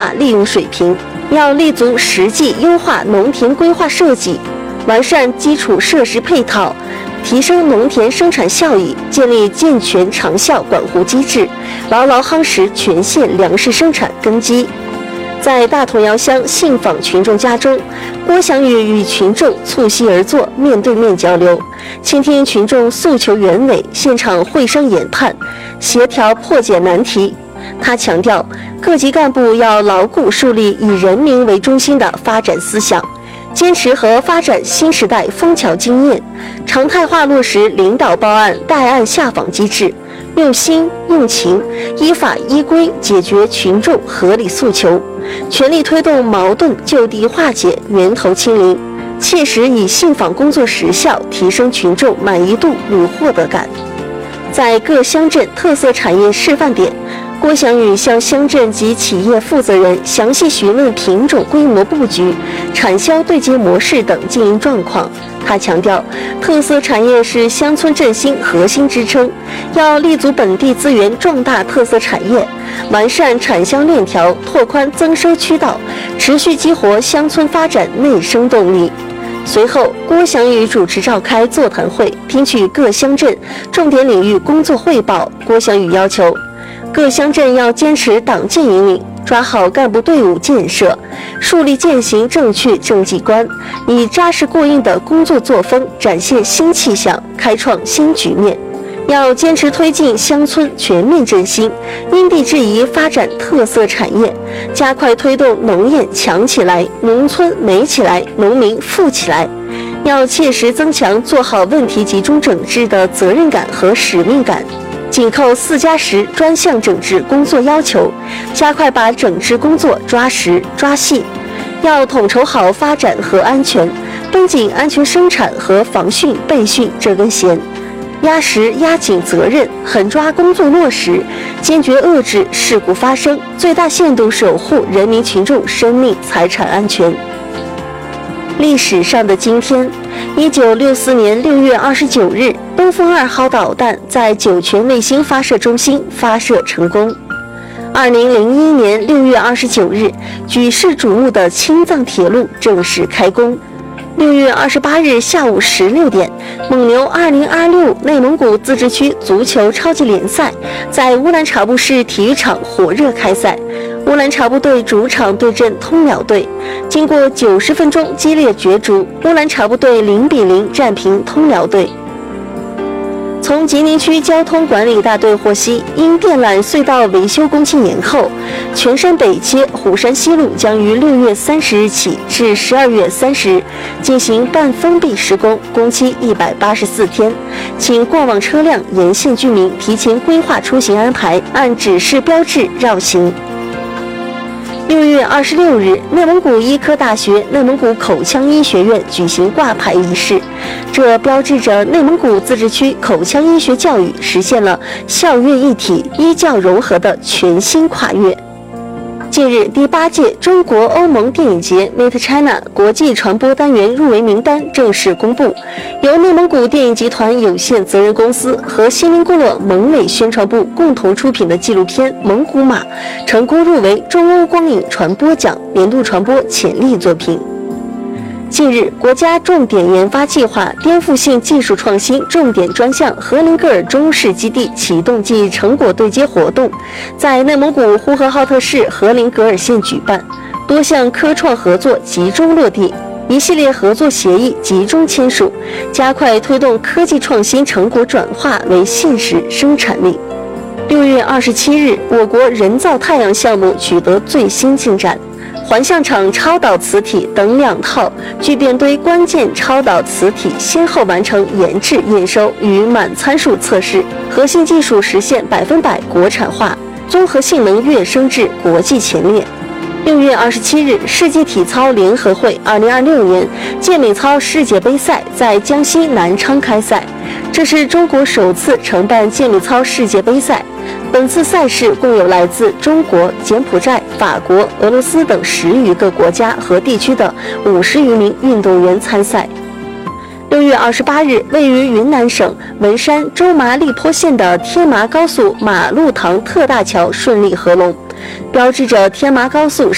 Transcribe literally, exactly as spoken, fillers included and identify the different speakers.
Speaker 1: 化利用水平，要立足实际优化农田规划设计，完善基础设施配套，提升农田生产效益，建立健全长效管护机制，牢牢夯实全县粮食生产根基。在大同窑乡信访群众家中，郭祥宇与群众促膝而坐，面对面交流，倾听群众诉求原委，现场会商研判，协调破解难题。他强调，各级干部要牢固树立以人民为中心的发展思想，坚持和发展新时代枫桥经验，常态化落实领导报案、带案下访机制，用心用情，依法依规解决群众合理诉求，全力推动矛盾就地化解、源头清零，切实以信访工作实效提升群众满意度与获得感。在各乡镇特色产业示范点，郭祥宇向乡镇及企业负责人详细询问品种规模布局、产销对接模式等经营状况。他强调，特色产业是乡村振兴核心支撑，要立足本地资源，壮大特色产业，完善产销链条，拓宽增收渠道，持续激活乡村发展内生动力。随后，郭祥宇主持召开座谈会，听取各乡镇重点领域工作汇报。郭祥宇要求，各乡镇要坚持党建引领，抓好干部队伍建设，树立践行正确政绩观，以扎实过硬的工作作风展现新气象，开创新局面。要坚持推进乡村全面振兴，因地制宜发展特色产业，加快推动农业强起来、农村美起来、农民富起来。要切实增强做好问题集中整治的责任感和使命感，紧扣四加十专项整治工作要求，加快把整治工作抓实抓细。要统筹好发展和安全，绷紧安全生产和防汛备汛这根弦，压实压紧责任，狠抓工作落实，坚决遏制事故发生，最大限度守护人民群众生命财产安全。历史上的今天，一九六四年六月二十九日，东风二号导弹在酒泉卫星发射中心发射成功。二零零一年六月二十九日，举世瞩目的青藏铁路正式开工。六月二十八日下午十六点，蒙牛二零二六内蒙古自治区足球超级联赛在乌兰察布市体育场火热开赛。乌兰察布队主场对阵通辽队，经过九十分钟激烈角逐，乌兰察布队零比零战平通辽队。从吉林区交通管理大队获悉，因电缆隧道维修工期延后，全山北街虎山西路将于六月三十日起至十二月三十日进行半封闭施工，工期一百八十四天，请过往车辆沿线居民提前规划出行安排，按指示标志绕行。六月二十六日，内蒙古医科大学内蒙古口腔医学院举行挂牌仪式，这标志着内蒙古自治区口腔医学教育实现了校院一体、医教融合的全新跨越。近日，第八届中国欧盟电影节 Meet China 国际传播单元入围名单正式公布，由内蒙古电影集团有限责任公司和锡林郭勒蒙委宣传部共同出品的纪录片《蒙古马》成功入围中欧光影传播奖年度传播潜力作品。近日，国家重点研发计划颠覆性技术创新重点专项和林格尔中试基地启动暨成果对接活动在内蒙古呼和浩特市和林格尔县举办，多项科创合作集中落地，一系列合作协议集中签署，加快推动科技创新成果转化为现实生产力。六月二十七日，我国人造太阳项目取得最新进展。环象场超导磁体等两套聚变堆关键超导磁体先后完成研制验收与满参数测试，核心技术实现百分百国产化，综合性能跃升至国际前列。六月二十七日，世界体操联合会二零二六年健美操世界杯赛在江西南昌开赛，这是中国首次承办健美操世界杯赛。本次赛事共有来自中国、柬埔寨、法国、俄罗斯等十余个国家和地区的五十余名运动员参赛。六月二十八日，位于云南省文山州麻栗坡县的天麻高速马路塘特大桥顺利合龙，标志着天麻高速